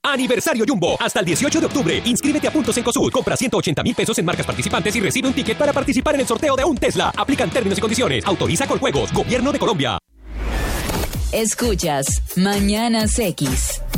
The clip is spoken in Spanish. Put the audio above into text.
Aniversario Jumbo. Hasta el 18 de octubre. Inscríbete a Puntos Cencosud. Compra 180,000 pesos en marcas participantes y recibe un ticket para participar en el sorteo de un Tesla. Aplican términos y condiciones. Autoriza con juegos. Gobierno de Colombia. Escuchas Mañanas X.